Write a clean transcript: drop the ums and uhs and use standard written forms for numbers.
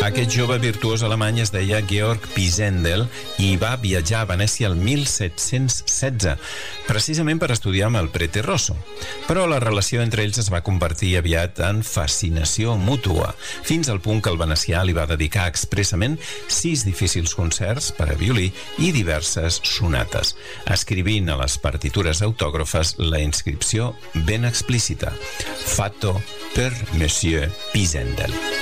Aquest jove virtuós alemany es deia Georg Pisendel i va viatjar a Venècia el 1716, precisament per estudiar amb el Prete Rosso. Però la relació entre ells es va convertir aviat en fascinació mútua, fins al punt que el venecià li va dedicar expressament 6 difícils concerts per a violí i diverses sonates, escrivint a les partitures autògrafes la inscripció ben explícita: Fatto per Monsieur Pisendel.